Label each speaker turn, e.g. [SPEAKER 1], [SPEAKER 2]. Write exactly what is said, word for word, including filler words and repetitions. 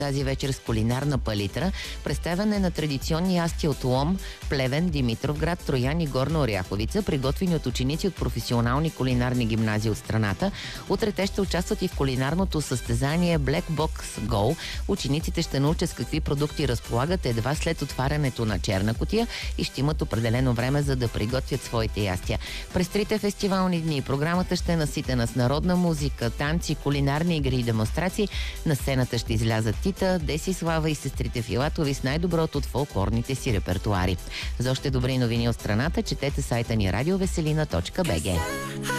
[SPEAKER 1] тази вечер с кулинарна палитра, представяне на традиционни ястия от Лом, Плевен, Димитровград, Троян и Горна Оряховица, приготвени от ученици от професионални кулинарни гимназии от страната. Утре те ще участват и в кулинарното състезание Black Box Go. Учениците ще научат с какви продукти разполагат едва след отварянето на черна кутия и ще имат определено време, за да приготвят своите ястия. През трите фестивални дни програмата ще е наситена с народна музика, танци, кулинарни игри и демонстрации. На сцената ще излязат Тита, Десислава и сестрите Филатови с най-доброто от фолклорните си репертуари. За още добри новини от страната четете сайта ни радиовеселина точка бг.